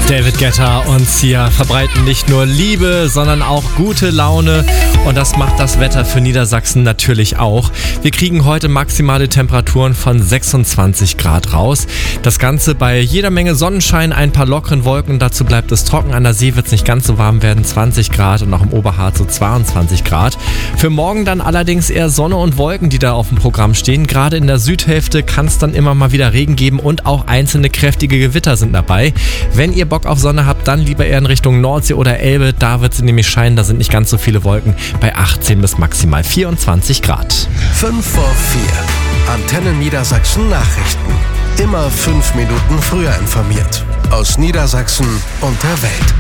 David Guetta und Sia verbreiten nicht nur Liebe, sondern auch gute Laune. Und das macht das Wetter für Niedersachsen natürlich auch. Wir kriegen heute maximale Temperaturen von 26 Grad raus. Das Ganze bei jeder Menge Sonnenschein, ein paar lockeren Wolken. Dazu bleibt es trocken. An der See wird es nicht ganz so warm werden, 20 Grad und auch im Oberharz so 22 Grad. Für morgen dann allerdings eher Sonne und Wolken, die da auf dem Programm stehen. Gerade in der Südhälfte kann es dann immer mal wieder Regen geben und auch einzelne kräftige Gewitter sind dabei. Wenn ihr Bock auf Sonne habt, dann lieber eher in Richtung Nordsee oder Elbe. Da wird sie nämlich scheinen, da sind nicht ganz so viele Wolken, bei 18 bis maximal 24 Grad. 5 vor 4. Antenne Niedersachsen Nachrichten. Immer 5 Minuten früher informiert. Aus Niedersachsen und der Welt.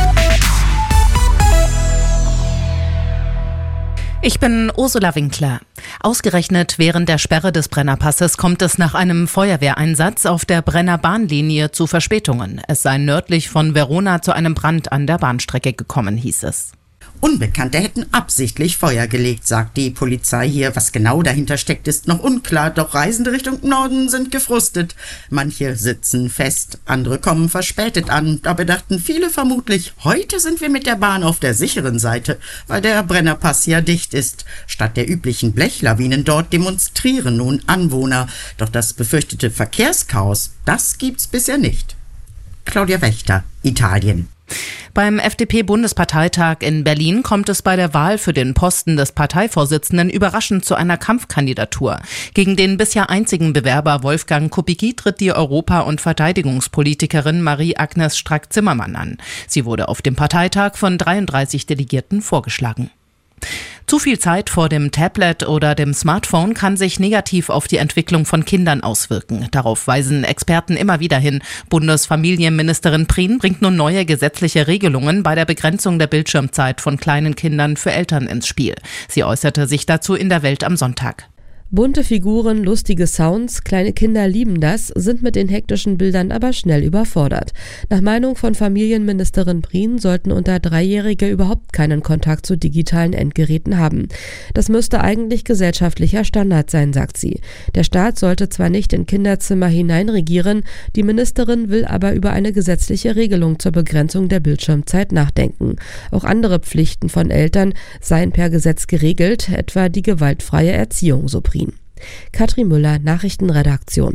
Ich bin Ursula Winkler. Ausgerechnet während der Sperre des Brennerpasses kommt es nach einem Feuerwehreinsatz auf der Brenner Bahnlinie zu Verspätungen. Es sei nördlich von Verona zu einem Brand an der Bahnstrecke gekommen, hieß es. Unbekannte hätten absichtlich Feuer gelegt, sagt die Polizei hier. Was genau dahinter steckt, ist noch unklar. Doch Reisende Richtung Norden sind gefrustet. Manche sitzen fest, andere kommen verspätet an. Dabei dachten viele vermutlich, heute sind wir mit der Bahn auf der sicheren Seite, weil der Brennerpass ja dicht ist. Statt der üblichen Blechlawinen dort demonstrieren nun Anwohner. Doch das befürchtete Verkehrschaos, das gibt's bisher nicht. Claudia Wächter, Italien. Beim FDP-Bundesparteitag in Berlin kommt es bei der Wahl für den Posten des Parteivorsitzenden überraschend zu einer Kampfkandidatur. Gegen den bisher einzigen Bewerber Wolfgang Kubicki tritt die Europa- und Verteidigungspolitikerin Marie-Agnes Strack-Zimmermann an. Sie wurde auf dem Parteitag von 33 Delegierten vorgeschlagen. Zu viel Zeit vor dem Tablet oder dem Smartphone kann sich negativ auf die Entwicklung von Kindern auswirken. Darauf weisen Experten immer wieder hin. Bundesfamilienministerin Prien bringt nun neue gesetzliche Regelungen bei der Begrenzung der Bildschirmzeit von kleinen Kindern für Eltern ins Spiel. Sie äußerte sich dazu in der Welt am Sonntag. Bunte Figuren, lustige Sounds, kleine Kinder lieben das, sind mit den hektischen Bildern aber schnell überfordert. Nach Meinung von Familienministerin Prien sollten unter 3-Jährige überhaupt keinen Kontakt zu digitalen Endgeräten haben. Das müsste eigentlich gesellschaftlicher Standard sein, sagt sie. Der Staat sollte zwar nicht in Kinderzimmer hineinregieren, die Ministerin will aber über eine gesetzliche Regelung zur Begrenzung der Bildschirmzeit nachdenken. Auch andere Pflichten von Eltern seien per Gesetz geregelt, etwa die gewaltfreie Erziehung, so Prien. Katrin Müller, Nachrichtenredaktion.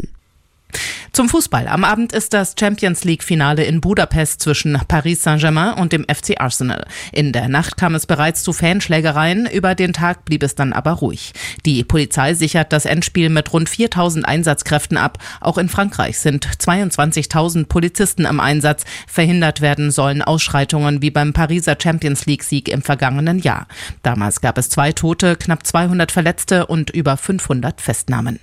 Zum Fußball. Am Abend ist das Champions-League-Finale in Budapest zwischen Paris Saint-Germain und dem FC Arsenal. In der Nacht kam es bereits zu Fanschlägereien, über den Tag blieb es dann aber ruhig. Die Polizei sichert das Endspiel mit rund 4.000 Einsatzkräften ab. Auch in Frankreich sind 22.000 Polizisten im Einsatz. Verhindert werden sollen Ausschreitungen wie beim Pariser Champions-League-Sieg im vergangenen Jahr. Damals gab es 2 Tote, knapp 200 Verletzte und über 500 Festnahmen.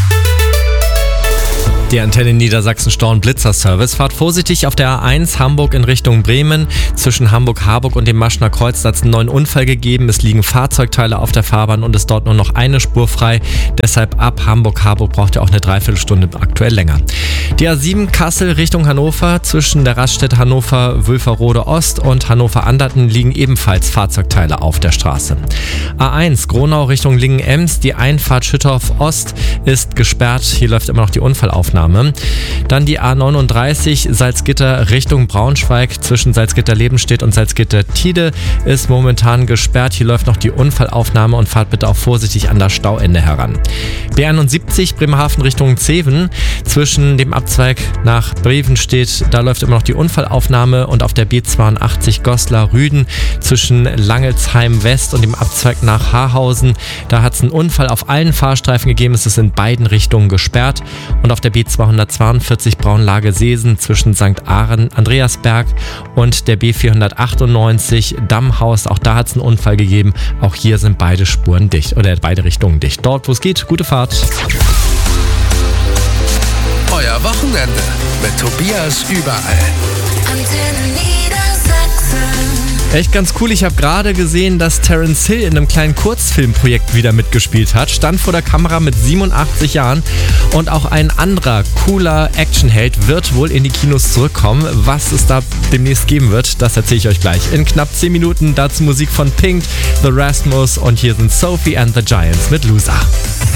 Die Antenne Niedersachsen Stau- und Blitzer-Service. Fahrt vorsichtig auf der A1 Hamburg in Richtung Bremen. Zwischen Hamburg-Harburg und dem Maschner Kreuz hat es einen neuen Unfall gegeben. Es liegen Fahrzeugteile auf der Fahrbahn und es ist dort nur noch eine Spur frei. Deshalb ab Hamburg-Harburg braucht ihr auch eine Dreiviertelstunde aktuell länger. Die A7 Kassel Richtung Hannover. Zwischen der Raststätte Hannover-Wülferode Ost und Hannover-Anderten liegen ebenfalls Fahrzeugteile auf der Straße. A1 Gronau Richtung Lingen-Ems. Die Einfahrt Schüttorf Ost ist gesperrt. Hier läuft immer noch die Unfallaufnahme. Dann die A39 Salzgitter Richtung Braunschweig zwischen Salzgitter-Lebenstedt und Salzgitter-Tide ist momentan gesperrt. Hier läuft noch die Unfallaufnahme und fahrt bitte auch vorsichtig an das Stauende heran. B71 Bremerhaven Richtung Zeven zwischen dem Abzweig nach Brevenstedt, da läuft immer noch die Unfallaufnahme und auf der B82 Goslar-Rüden zwischen Langelsheim West und dem Abzweig nach Haarhausen, da hat es einen Unfall auf allen Fahrstreifen gegeben. Es ist in beiden Richtungen gesperrt und auf der B242 Braunlage-Seesen zwischen St. Andreasberg und der B498 Dammhaus. Auch da hat es einen Unfall gegeben. Auch hier sind beide Spuren dicht oder beide Richtungen dicht. Dort, wo es geht, gute Fahrt. Euer Wochenende mit Tobias überall. Antenne Niedersachsen. Echt ganz cool. Ich habe gerade gesehen, dass Terence Hill in einem kleinen Kurzfilmprojekt wieder mitgespielt hat. Stand vor der Kamera mit 87 Jahren. Und auch ein anderer cooler Actionheld wird wohl in die Kinos zurückkommen. Was es da demnächst geben wird, das erzähle ich euch gleich. In knapp 10 Minuten dazu Musik von Pink, The Rasmus und hier sind Sophie and the Giants mit Loser.